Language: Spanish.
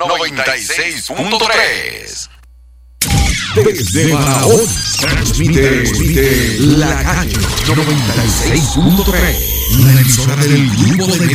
96.3. Desde Barahona transmite La Calle 96.3, la emisora del grupo de